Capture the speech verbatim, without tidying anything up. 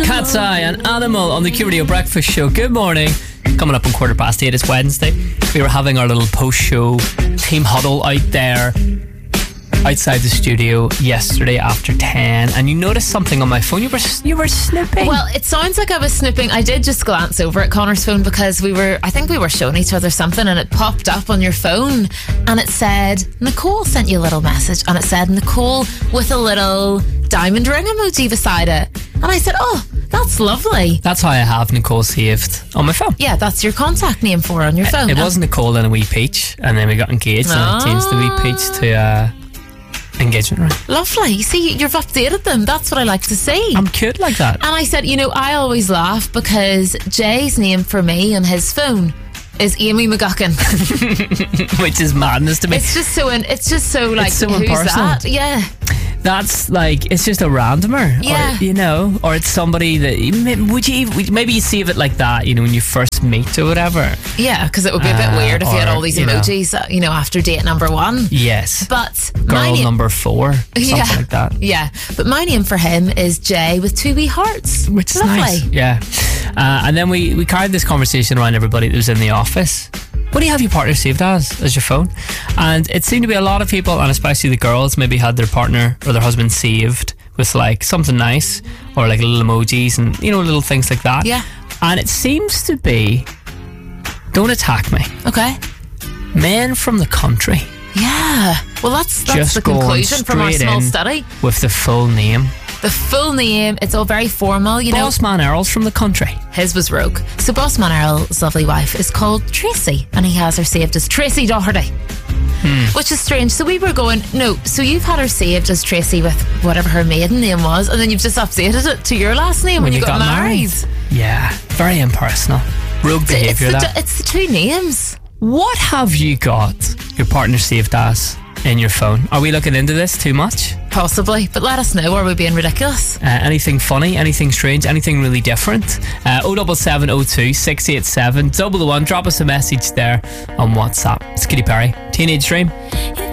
Cat's Eye and Animal on the Q Radio Breakfast Show. Good morning. Coming up on quarter past eight, it's Wednesday. We were having our little post-show team huddle out there outside the studio yesterday after ten, and you noticed something on my phone. You were you were snooping. Well, it sounds like I was snooping. I did just glance over at Connor's phone because we were, I think we were showing each other something, and it popped up on your phone and it said, Nicole sent you a little message, and it said Nicole with a little diamond ring emoji beside it. And I said, oh, that's lovely. That's how I have Nicole saved on my phone. Yeah, that's your contact name for her on your phone. It, it was Nicole and a wee peach, and then we got engaged, and I changed the wee peach to uh, engagement ring. Lovely. See, you've updated them. That's what I like to see. I'm cute like that. And I said, you know, I always laugh because Jay's name for me on his phone is Amy McGuckin. Which is madness to me. It's just so, in, it's just so like, it's so who's impersonal. that? Yeah. That's like, it's just a randomer. Yeah. Or, you know, or it's somebody that, would you, would, maybe you save it like that, you know, when you first meet or whatever. Yeah, because it would be a bit Uh, weird if you had or, all these you know. emojis, uh, you know, after date number one. Yes. But Girl my name, number four, something yeah, like that. Yeah, but my name for him is Jay with two wee hearts. Which is Lovely. nice. Yeah. Uh, and then we, we carried this conversation around everybody that was in the office. What do you have your partner saved as, as your phone? And it seemed to be a lot of people, and especially the girls, maybe had their partner or their husband saved with like something nice, or like little emojis and, you know, little things like that. Yeah. And it seems to be, don't attack me, Okay. men from the country Yeah. Well, that's that's just the going conclusion from our straight small in study. with the full name. The full name, it's all very formal, you know. Bossman Earl's from the country. His was Rogue. So Bossman Earl's lovely wife is called Tracy, and he has her saved as Tracy Doherty. Hmm. Which is strange. So we were going, no, so you've had her saved as Tracy with whatever her maiden name was, and then you've just updated it to your last name when, When you you got, got married. married. Yeah, very impersonal. Rogue It's, behaviour, the, that. it's the two names. What have you got your partner saved as in your phone? Are we looking into this too much? Possibly, but let us know. Are we being ridiculous? Uh, anything funny, anything strange, anything really different? Uh, oh seven seven oh two six eight seven double oh one. Drop us a message there on WhatsApp. It's Katy Perry, Teenage Dream.